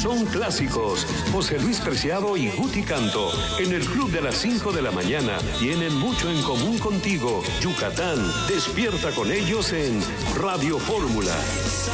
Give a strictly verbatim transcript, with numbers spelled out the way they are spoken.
son clásicos. José Luis Preciado y Guti Canto, en el Club de las cinco de la mañana, tienen mucho en común contigo. Yucatán, despierta con ellos en Radio Fórmula.